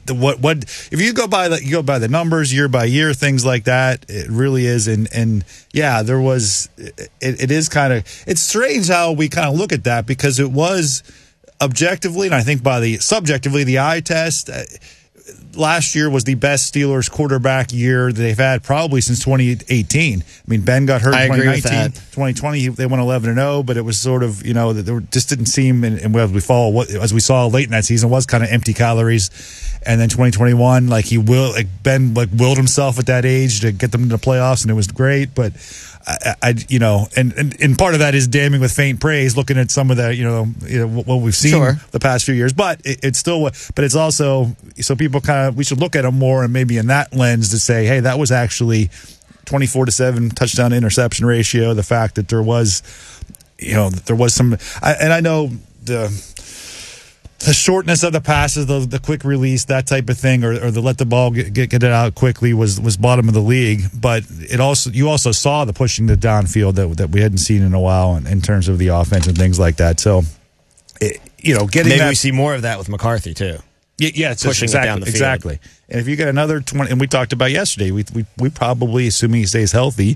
what if you go by the numbers year by year, things like that, it really is. And yeah, there was. It is kind of, it's strange how we kind of look at that, because it was objectively, and I think by the subjectively, the eye test. Last year was the best Steelers quarterback year that they've had probably since 2018. I mean, Ben got hurt in 2019. 2020, they went 11-0, but it was sort of, that there just didn't seem, and as we saw late in that season, was kind of empty calories. And then 2021, Ben willed himself at that age to get them to the playoffs, and it was great. But and part of that is damning with faint praise, looking at some of the, what we've seen the past few years. But it's also, so people we should look at them more, and maybe in that lens to say, hey, that was actually 24-7 touchdown to interception ratio. The fact that there was some, and I know the shortness of the passes, the quick release, that type of thing, or the let the ball get it out quickly was bottom of the league. But you also saw the pushing the downfield that we hadn't seen in a while in terms of the offense and things like that. So, maybe we see more of that with McCarthy too. Yeah, it's pushing it down the field. Exactly. And if you get another 20, and we talked about yesterday, we probably, assuming he stays healthy,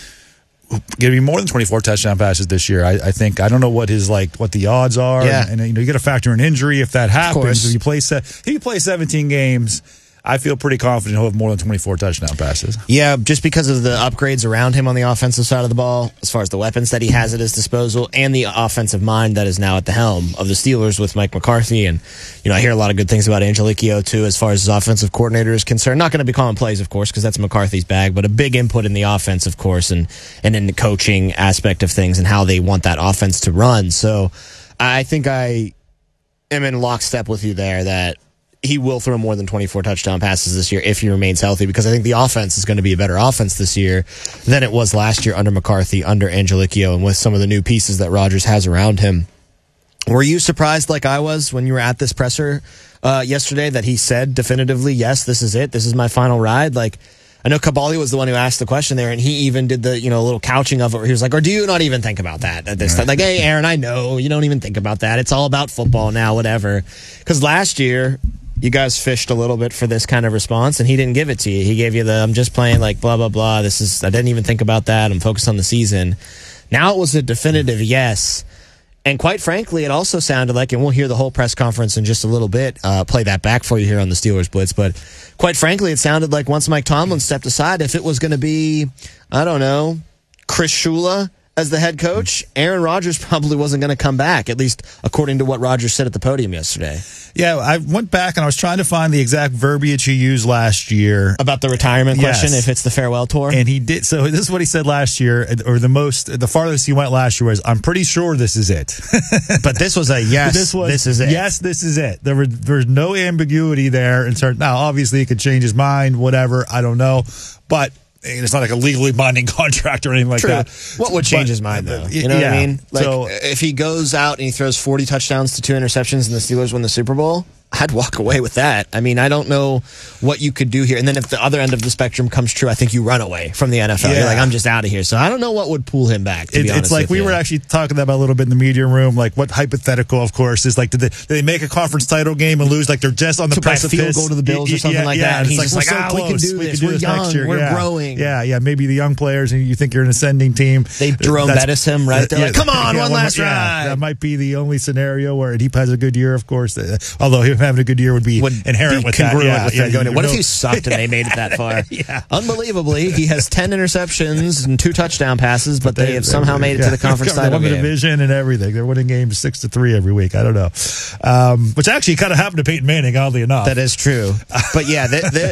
going to be more than 24 touchdown passes this year. I think. I don't know what the odds are. Yeah. And you got to factor in injury if that happens. If you play 17 games, I feel pretty confident he'll have more than 24 touchdown passes. Yeah, just because of the upgrades around him on the offensive side of the ball, as far as the weapons that he has at his disposal, and the offensive mind that is now at the helm of the Steelers with Mike McCarthy. And, I hear a lot of good things about Angelicchio, too, as far as his offensive coordinator is concerned. Not going to be calling plays, of course, because that's McCarthy's bag, but a big input in the offense, of course, and in the coaching aspect of things and how they want that offense to run. So I think I am in lockstep with you there that he will throw more than 24 touchdown passes this year if he remains healthy, because I think the offense is going to be a better offense this year than it was last year under McCarthy, under Angelicchio, and with some of the new pieces that Rodgers has around him. Were you surprised like I was when you were at this presser yesterday that he said definitively, yes, this is it, this is my final ride? I know Cabali was the one who asked the question there, and he even did the little couching of it where he was like, or do you not even think about that at this time? Like, hey, Aaron, I know you don't even think about that. It's all about football now, whatever. Because last year, you guys fished a little bit for this kind of response, and he didn't give it to you. He gave you I'm just playing blah, blah, blah. I didn't even think about that. I'm focused on the season. Now it was a definitive yes. And quite frankly, it also sounded like, and we'll hear the whole press conference in just a little bit, play that back for you here on the Steelers Blitz, but quite frankly, it sounded like once Mike Tomlin stepped aside, if it was going to be, I don't know, Chris Shula as the head coach, Aaron Rodgers probably wasn't going to come back, at least according to what Rodgers said at the podium yesterday. Yeah, I went back and I was trying to find the exact verbiage he used last year. About the retirement question, if it's the farewell tour? And he did. So this is what he said last year, or the farthest he went last year was, I'm pretty sure this is it. But this was a yes, this is it. Yes, this is it. There's no ambiguity there. Now, obviously, he could change his mind, whatever, I don't know. But it's not like a legally binding contract or anything like that. What would change his mind, though? You know what I mean? If he goes out and he throws 40 touchdowns to 2 interceptions and the Steelers win the Super Bowl, I'd walk away with that. I mean, I don't know what you could do here. And then if the other end of the spectrum comes true, I think you run away from the NFL. Yeah. You're like, I'm just out of here. So I don't know what would pull him back, to be honest. It's like we were actually talking about a little bit in the media room, like what hypothetical, of course, is like, did they make a conference title game and lose? Like they're just on the precipice. Field goal to the Bills or something like that. And he's just like, we can do this. We're young. We're growing. Yeah. Maybe the young players, and you think you're an ascending team. They Jerome Bettis him, right? They're like, come on, one last ride. That might be the only scenario where he has a good year, of course. Although him having a good year would be inherent with that. What if he sucked and they made it that far? Unbelievably, he has 10 interceptions and 2 touchdown passes, but they have somehow made it to the conference title game. They won the division and everything. They're winning games 6-3 every week. I don't know. Which actually kind of happened to Peyton Manning, oddly enough. That is true. But yeah,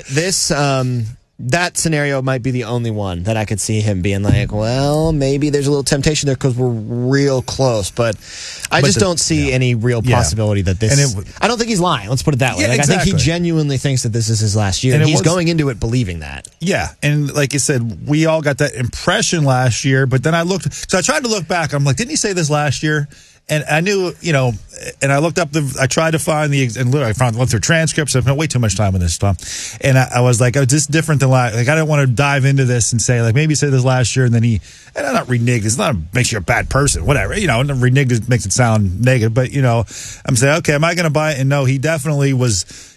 that scenario might be the only one that I could see him being like, well, maybe there's a little temptation there because we're real close. But I just don't see any real possibility that this... I don't think he's lying. Let's put it that way. I think he genuinely thinks that this is his last year. And he's going into it believing that. Yeah. And like you said, we all got that impression last year. But then I tried to look back. I'm like, didn't he say this last year? And I knew, and I looked up I tried to find and literally I went through transcripts. I've spent way too much time on this stuff. And I was like, oh, this is different than last. Like, I didn't want to dive into this and say, like, maybe he said this last year and then and I'm not reneged. It's not makes you a bad person, whatever. Reneged makes it sound negative. But, I'm saying, okay, am I going to buy it? And no, he definitely was,